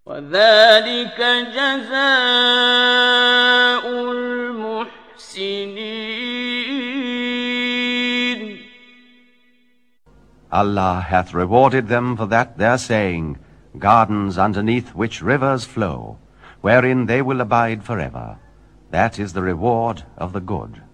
وَذَلِكَ جَزَاءُ الْمُحْسِنِينَ. Allah hath rewarded them for that their saying, gardens underneath which rivers flow, wherein they will abide forever. That is the reward of the good.